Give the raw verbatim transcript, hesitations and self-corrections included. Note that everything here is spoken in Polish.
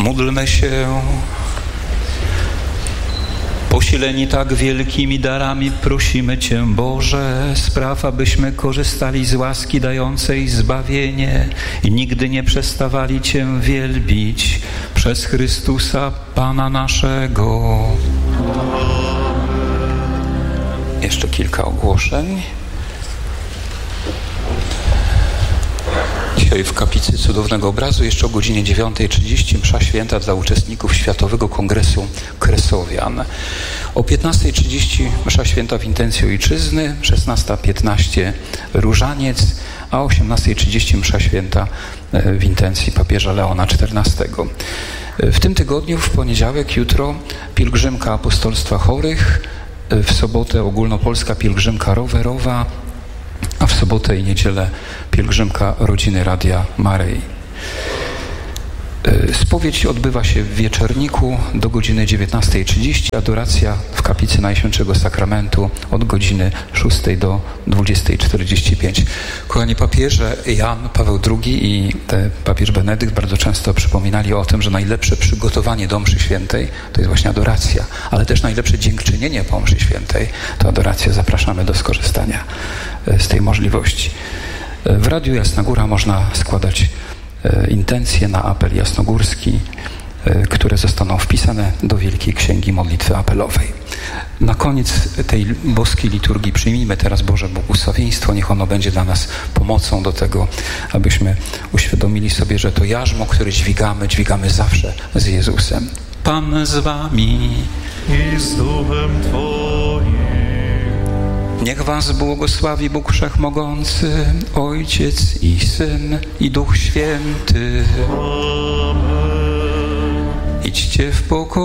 Módlmy się. Posileni tak wielkimi darami prosimy Cię, Boże, spraw, abyśmy korzystali z łaski dającej zbawienie i nigdy nie przestawali Cię wielbić przez Chrystusa Pana naszego. Jeszcze kilka ogłoszeń. Dzisiaj w kaplicy Cudownego Obrazu jeszcze o godzinie dziewiątej trzydzieści msza święta dla uczestników Światowego Kongresu Kresowian. O piętnastej trzydzieści msza święta w intencji ojczyzny, szesnasta piętnaście różaniec, a o osiemnastej trzydzieści msza święta w intencji papieża Leona czternastego. W tym tygodniu, w poniedziałek, jutro pielgrzymka apostolstwa chorych, w sobotę ogólnopolska pielgrzymka rowerowa, a w sobotę i niedzielę pielgrzymka rodziny Radia Maryi. Spowiedź odbywa się w Wieczorniku do godziny dziewiętnastej trzydzieści, adoracja w kaplicy Najświętszego Sakramentu od godziny szóstej do dwudziestej czterdzieści pięć. Kochani papieże, Jan Paweł drugi i papież Benedykt bardzo często przypominali o tym, że najlepsze przygotowanie do mszy świętej to jest właśnie adoracja, ale też najlepsze dziękczynienie po mszy świętej to adoracja. Zapraszamy do skorzystania z tej możliwości. W Radiu Jasna Góra można składać intencje na apel jasnogórski, które zostaną wpisane do Wielkiej Księgi Modlitwy Apelowej. Na koniec tej boskiej liturgii przyjmijmy teraz Boże błogosławieństwo. Niech ono będzie dla nas pomocą do tego, abyśmy uświadomili sobie, że to jarzmo, które dźwigamy, dźwigamy zawsze z Jezusem. Pan z wami i z duchem Twoim. Niech was błogosławi Bóg Wszechmogący, Ojciec i Syn i Duch Święty. Amen. Idźcie w pokoju.